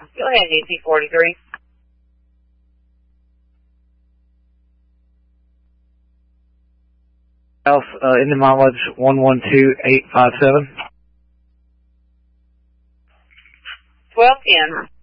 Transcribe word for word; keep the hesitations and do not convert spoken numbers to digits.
Go ahead, E P forty-three. South, uh, Indian mileage one one two eight five seven. twelve ten.